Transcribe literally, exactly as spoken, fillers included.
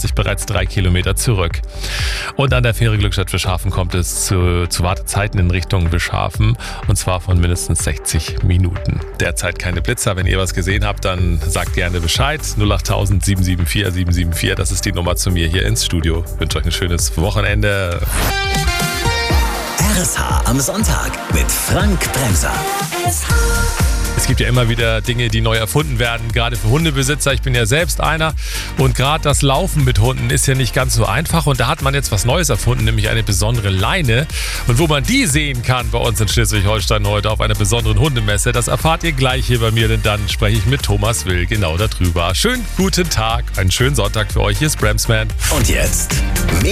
sich bereits drei Kilometer zurück. Und an der Fähre Glückstadt-Wischhafen kommt es zu, zu Wartezeiten in Richtung Wischhafen und zwar von mindestens sechzig Minuten. Derzeit keine Blitzer. Wenn ihr was gesehen habt, dann sagt gerne Bescheid. null acht tausend sieben sieben vier sieben sieben vier, das ist die Nummer zu mir hier ins Studio. Ich wünsche euch ein schönes Wochenende. R S H am Sonntag mit Frank Bremser. Es gibt ja immer wieder Dinge, die neu erfunden werden, gerade für Hundebesitzer. Ich bin ja selbst einer und gerade das Laufen mit Hunden ist ja nicht ganz so einfach und da hat man jetzt was Neues erfunden, nämlich eine besondere Leine. Und wo man die sehen kann bei uns in Schleswig-Holstein heute auf einer besonderen Hundemesse, das erfahrt ihr gleich hier bei mir, denn dann spreche ich mit Thomas Will genau darüber. Schönen guten Tag, einen schönen Sonntag für euch, hier ist Bremsman. Und jetzt